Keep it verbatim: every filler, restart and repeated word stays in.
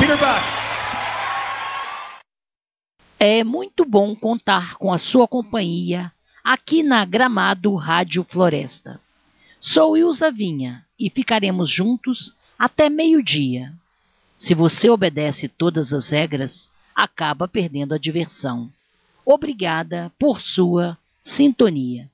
Peter Buck. É muito bom contar com a sua companhia aqui na Gramado Rádio Floresta. Sou Ilza Vinha e ficaremos juntos até meio-dia. Se você obedece todas as regras, acaba perdendo a diversão. Obrigada por sua sintonia.